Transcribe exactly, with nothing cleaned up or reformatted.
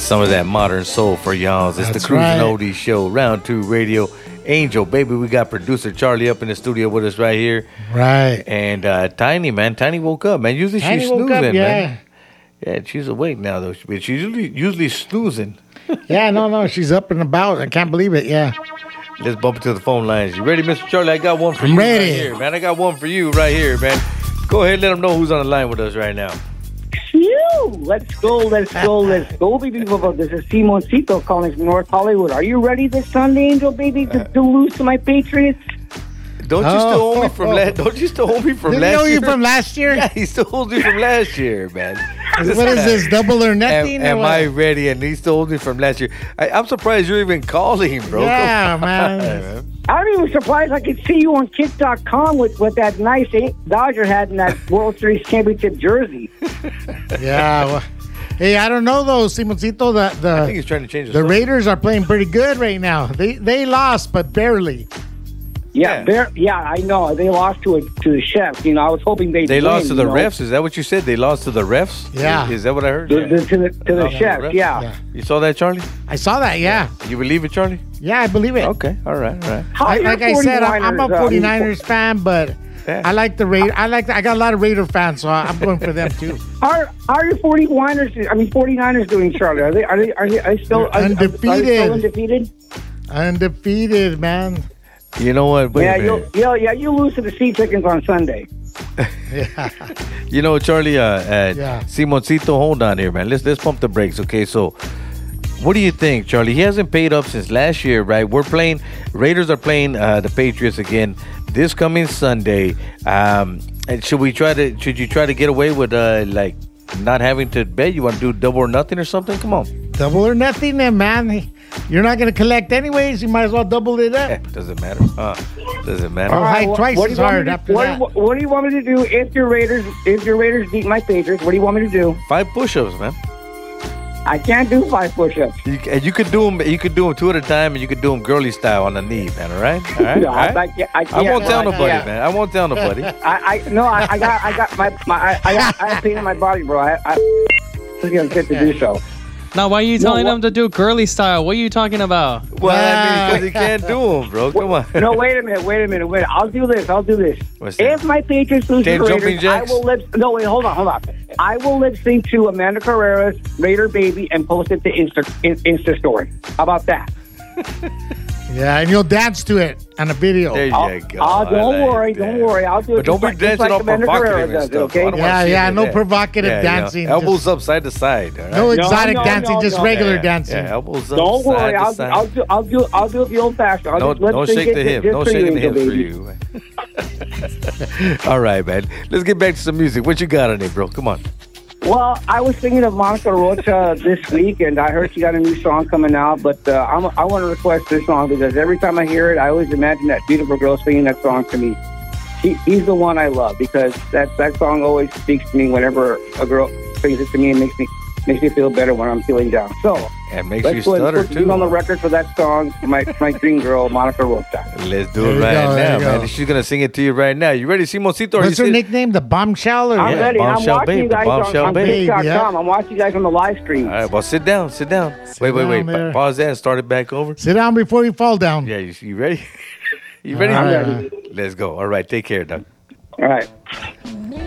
some of that modern soul for y'all. It's That's the Cruising right. Oldies Show, Round Two Radio. Angel, baby, we got producer Charlie up in the studio with us right here. Right. And uh, Tiny, man, Tiny woke up, man. Usually Tiny she's woke snoozing, up, yeah. man. Yeah, she's awake now, though. But she's usually, usually snoozing. Yeah, no, no, she's up and about. I can't believe it. Yeah. Let's bump into the phone lines. You ready, Mister Charlie? I got one for I'm you ready. right here, man. I got one for you right here, man. Go ahead, let them know who's on the line with us right now. Phew! Let's go, let's go, let's go, baby. This is Simoncito calling from North Hollywood. Are you ready this Sunday, Angel, baby, to, to lose to my Patriots? Don't you Oh. still hold me from last? Don't you still hold me from Didn't last know year? you from last year? Yeah, he still holds me from last year, man. What is this, double or Am, nothing? or am what? I ready? And he still holds me from last year. I, I'm surprised you're even calling, bro. Yeah, Come on, man. I'm even surprised I could see you on Kick dot com with, with that nice Dodger hat and that World Series championship jersey. Yeah. Well, hey, I don't know though, Simoncito. The I think the, he's trying to change the, the subject. Raiders are playing pretty good right now. They they lost, but barely. Yeah, Yeah. they're- yeah, I know. They lost to a, to the Chefs. You know, I was hoping they'd They win, lost to the you know. refs. Is that what you said? They lost to the refs? Yeah. Is, is that what I heard? The, Yeah. the, to the, to the lost to the Chefs, refs? yeah. Yeah. You saw that, Charlie? I saw that. Yeah. You believe it, Charlie? Yeah, I believe it. Okay. All right. All right. How I, are like your I said, I'm, I'm a 49ers, uh, 49ers fan, but Yeah. I like the Raiders. I like. The, I got a lot of Raider fans, so I'm going for them too. How, how are your 49ers, I mean, 49ers doing, Charlie? Are they, are they, are they, are they still, They're are, are they still undefeated. undefeated? Undefeated, man. You know what? Wait Yeah, a you minute. yeah, yeah, you lose to the Sea Chickens on Sunday. Yeah. You know, Charlie, uh, uh, Yeah. Simoncito, hold on here, man. Let's let's pump the brakes, okay? So, what do you think, Charlie? He hasn't paid up since last year, right? We're playing, Raiders are playing uh, the Patriots again this coming Sunday. Um, and should we try to? Should you try to get away with uh, like not having to bet? You want to do double or nothing or something? Come on. Double or nothing, then, man. You're not going to collect anyways. You might as well double it Eh, up. doesn't matter. Uh, doesn't matter. Oh, hi. What- twice what do as you want hard me to- after what, that. What, what do you want me to do if your Raiders if your Raiders beat my Patriots? What do you want me to do? Five push-ups, man. I can't do five push-ups. You, and you could do them. You could do them two at a time, and you could do them girly style on the knee, man. All right. All right. No, all I, right? I, can't- I, I can't, won't tell I nobody, can't. man. I won't tell nobody. I, I no, I, I got I got my, my I, I got I have pain in my body, bro. I, I just gonna fit to do so. Now, why are you No, telling what- him to do girly style? What are you talking about? Well, I mean, because he can't do them, bro. Come on. No, wait a minute, wait a minute, wait. I'll do this. I'll do this. What's that? If my Patriots lose to Ten the jumping Raiders, I jacks? will lip. No, wait, hold on, hold on. I will lip sync to Amanda Carrera's Raider Baby and post it to Insta in, Insta story. How about that? Yeah, and you'll dance to it on a video. There you I'll, go. I'll, I don't like worry, that. don't worry. I'll do it. But don't just be like, just dancing like all Amanda provocative Carrera and does it, stuff. okay? I don't wanna Yeah, see yeah, any of no that. provocative Yeah, you know, dancing. elbows just- up side to side. All right? No exotic no, dancing, no, just no. regular yeah, dancing. Yeah, elbows up Don't side worry, to I'll, side. I'll do I'll do I'll do it the old fashioned. I'll No, just, let's don't drink shake it the hip. just No for shaking the you, hips for baby. you. All right, man. Let's get back to some music. What you got on it, bro? Come on. Well, I was thinking of Monica Rocha this week, and I heard she got a new song coming out. But uh, I'm, I want to request this song because every time I hear it, I always imagine that beautiful girl singing that song to me. He, he's the one I love because that that song always speaks to me whenever a girl sings it to me and makes me makes me feel better when I'm feeling down. So And makes let's you go ahead stutter and put you on the too. record for that song, my my dream girl, Monica Rocha. Let's do There it you right go, there now, you man. go. She's gonna sing it to you right now. You ready, Simoncito? Or What's you her sit- nickname? The Bombshell? Or I'm Yeah, ready. I'm Bombshell watching Babe, you the guys Bombshell on, on Babe. Kick dot com. Yeah. I'm watching you guys on the live stream. All right, well, sit down, sit down. wait, wait, down wait. there. Pa- Pause that and start it back over. Sit down before you fall down. Yeah, you, you ready? you ready? All right. Let's go. All right, take care, Doug. All right.